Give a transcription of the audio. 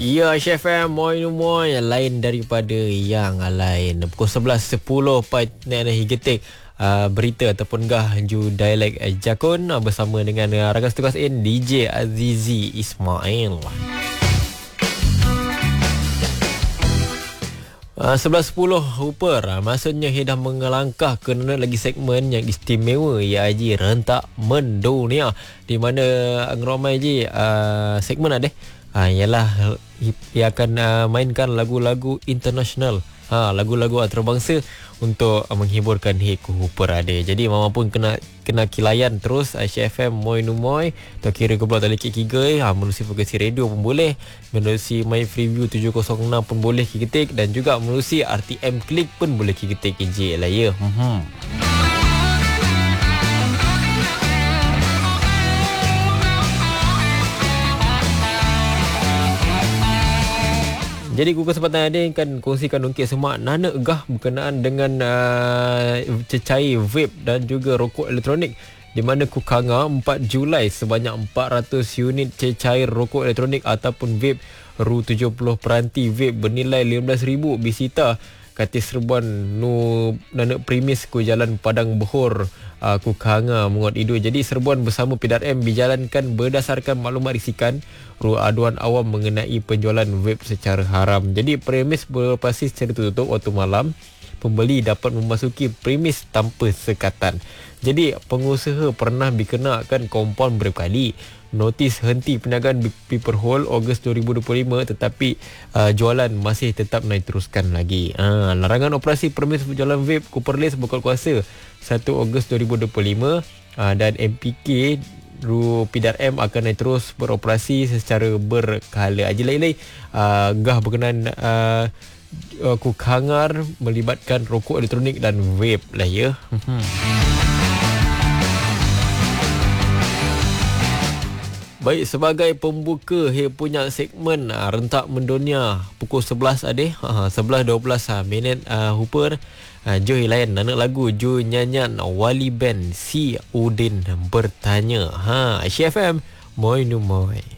Ya, Chef M, moi lain daripada yang lain. Pukul 11.10 Naik Higetik. Berita ataupun ju dialek Jakun bersama dengan rakan setugas in DJ Azizi Ismail. 11.10 Hooper. Maksudnya dah mengelangkah ke lagi segmen yang istimewa, iaitu rentak mendunia, di mana ramai segmen ada ialah ia akan mainkan lagu-lagu international, lagu-lagu antarabangsa untuk menghiburkan ke Hooper ada. Jadi mama pun kena kilayan terus CFM Moi tak kira ke Pulau Talik Kigai, menerusi frekuensi radio pun boleh, menerusi My Freeview 706 pun boleh ketik, dan juga menerusi RTM Klik pun boleh ketik je lah ya. Jadi ku kesempatan ada kan kongsikan ungkit semak nana gah berkenaan dengan cecair vape dan juga rokok elektronik, di mana ku kanga 4 Julai sebanyak 400 unit cecair rokok elektronik ataupun vape RU70 peranti vape bernilai 15,000 bisita kati serbuan nu nana premis ku Jalan Padang Behor ku kanga menguat idu. Jadi serbuan bersama PDRM dijalankan berdasarkan maklumat risikan aduan awam mengenai penjualan vape secara haram. Jadi premis beroperasi secara tertutup waktu malam. Pembeli dapat memasuki premis tanpa sekatan. Jadi pengusaha pernah dikenakan kompaun berkali. Notis henti perniagaan Piperhol Ogos 2025, tetapi jualan masih tetap naik teruskan lagi. Larangan operasi permis penjualan vape Cooperless berkuasa 1 Ogos 2025 dan MPK PDRM akan naik terus beroperasi secara berkala. Ajalai gah berkenaan kukangar melibatkan rokok elektronik dan vape lah ya. Baik, sebagai pembuka punya segmen rentak mendunia pukul 11 ada 11.12 minit Hooper. Joy lain anak lagu Joy nyanyian Wali Band Si Udin bertanya. CFM Moi.